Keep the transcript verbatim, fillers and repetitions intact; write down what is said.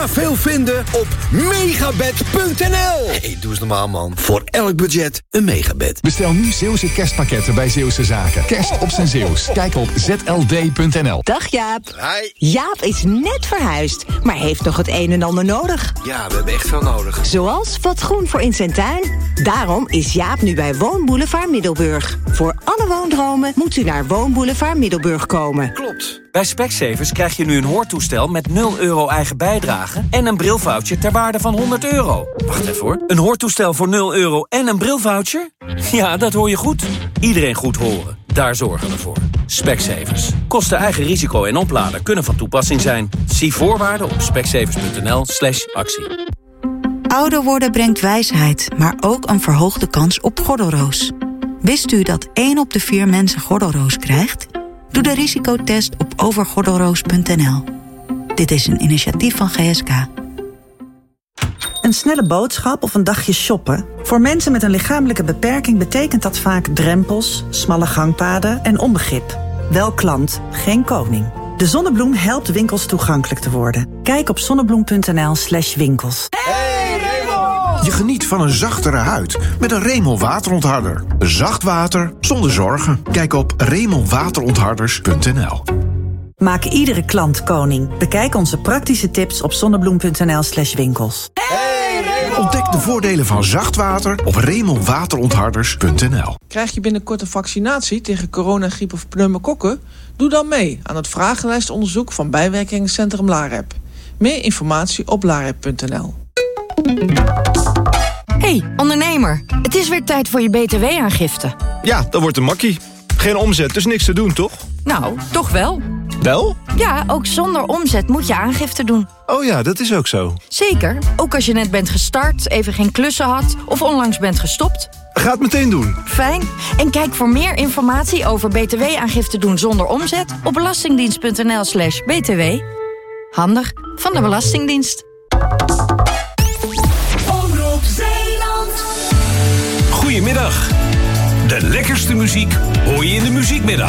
extra veel vinden op megabed punt n l. Hey, doe eens normaal, man. Voor elk budget een megabed. Bestel nu Zeeuwse kerstpakketten bij Zeeuwse Zaken. Kerst op zijn Zeeuws. Kijk op z l d punt n l. Dag Jaap. Hi. Jaap is net verhuisd, maar heeft nog het een en ander nodig. Ja, we hebben echt veel nodig. Zoals wat groen voor in zijn tuin. Daarom is Jaap nu bij Woonboulevard Middelburg. Voor alle woondromen moet u naar Woonboulevard Middelburg komen. Klopt. Bij Specsavers krijg je nu een hoortoestel met nul euro eigen bijdrage en een brilvoucher ter waarde van honderd euro. Wacht even hoor. Een hoortoestel voor nul euro en een brilvoucher? Ja, dat hoor je goed. Iedereen goed horen. Daar zorgen we voor. Specsavers. Kosten eigen risico en oplader kunnen van toepassing zijn. Zie voorwaarden op specsavers punt n l slash actie. Ouder worden brengt wijsheid, maar ook een verhoogde kans op gordelroos. Wist u dat één op de vier mensen gordelroos krijgt? Doe de risicotest op overgordelroos punt n l. Dit is een initiatief van G S K. Een snelle boodschap of een dagje shoppen? Voor mensen met een lichamelijke beperking betekent dat vaak drempels, smalle gangpaden en onbegrip. Wel klant, geen koning. De Zonnebloem helpt winkels toegankelijk te worden. Kijk op zonnebloem punt n l slash winkels. Je geniet van een zachtere huid met een Remel waterontharder. Zacht water zonder zorgen. Kijk op remel waterontharders punt n l. Maak iedere klant koning. Bekijk onze praktische tips op zonnebloem punt n l slash winkels. Ontdek de voordelen van zacht water op remel waterontharders punt n l. Krijg je binnenkort een vaccinatie tegen corona, griep of pneumokokken? Doe dan mee aan het vragenlijstonderzoek van bijwerkingencentrum LAREP. Meer informatie op larep punt n l. Hey, ondernemer. Het is weer tijd voor je B T W-aangifte. Ja, dat wordt een makkie. Geen omzet, dus niks te doen, toch? Nou, toch wel. Wel? Ja, ook zonder omzet moet je aangifte doen. Oh ja, dat is ook zo. Zeker, ook als je net bent gestart, even geen klussen had of onlangs bent gestopt. Ga het meteen doen. Fijn. En kijk voor meer informatie over B T W-aangifte doen zonder omzet op belastingdienst punt n l slash b t w. Handig van de Belastingdienst. Goedemiddag. De lekkerste muziek hoor je in de muziekmiddag.